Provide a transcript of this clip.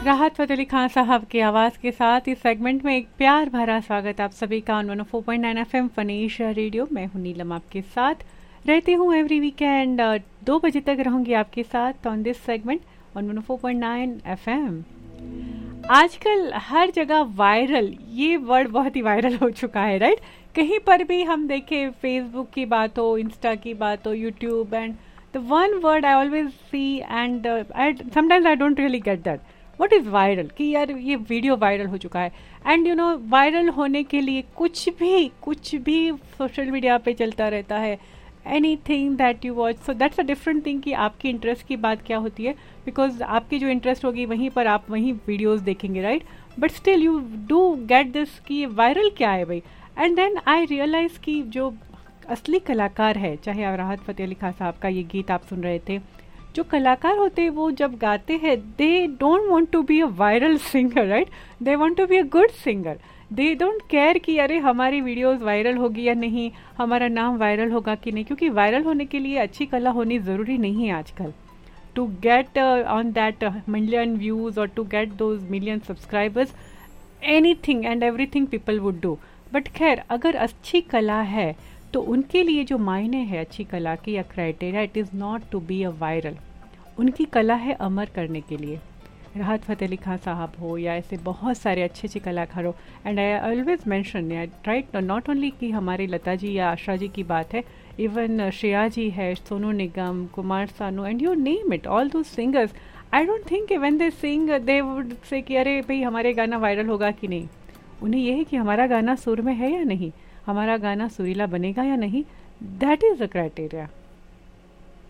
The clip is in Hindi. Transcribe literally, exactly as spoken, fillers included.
राहत फ़तेह अली खान साहब की आवाज़ के साथ इस सेगमेंट में एक प्यार भरा स्वागत आप सभी का on one O four point nine F M Phanish radio. मैं हूं नीलम, आपके साथ रहती हूं एवरी वीकेंड। दो बजे तक रहूंगी आपके साथ on this segment on one O four point nine F M. आजकल हर जगह वायरल, ये वर्ड बहुत ही वायरल हो चुका है, राइट। कहीं पर भी हम देखें, फेसबुक की बात हो, इंस्टा की बात हो, YouTube, and the one word I always see and I sometimes I don't really get that what is viral, कि यार ये वीडियो वायरल हो चुका है। एंड यू नो वायरल होने के लिए कुछ भी कुछ भी सोशल मीडिया पे चलता रहता है। Any thing that you watch, so that's a different thing कि आपकी इंटरेस्ट की बात क्या होती है, बिकॉज आपकी जो इंटरेस्ट होगी वहीं पर आप वहीं वीडियोस देखेंगे, right. But still you do get this कि वायरल क्या है भाई। एंड देन आई रियलाइज कि जो असली कलाकार है, चाहे आप राहत फ़तेह अली खान साहब का ये गीत आप सुन रहे थे, जो कलाकार होते हैं वो जब गाते हैं, they don't want to be a viral singer, right. They want to be a good singer. They don't care कि अरे हमारी वीडियोस वायरल होगी या नहीं, हमारा नाम वायरल होगा कि नहीं, क्योंकि वायरल होने के लिए अच्छी कला होनी ज़रूरी नहीं है आजकल। To get on that million views और to get those million subscribers, any thing and every thing people would do. But खैर, अगर अच्छी कला है तो उनके लिए जो मायने है अच्छी कला की या criteria, it is not to be a viral. उनकी कला है अमर करने के लिए। राहत फ़तेह अली खान साहब हो या ऐसे बहुत सारे अच्छे अच्छे कलाकार हो। And I always mention right, not only कि हमारे लता जी या आशा जी की बात है, इवन श्रेया जी है, Sonu Nigam, Kumar Sanu, and you name it, all दो singers. I don't think when they Singh they would say कि अरे भाई हमारे गाना वायरल होगा कि नहीं। उन्हें यह है कि हमारा गाना सुर में है या नहीं, हमारा गाना सुरीला बनेगा या नहीं, दैट इज़ द क्राइटेरिया।